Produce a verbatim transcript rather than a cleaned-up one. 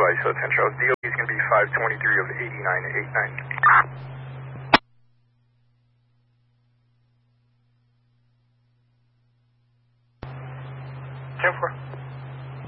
advise, so ten Charles. D O B is going to be five twenty-three of eighty-nine eighty-nine. ten four.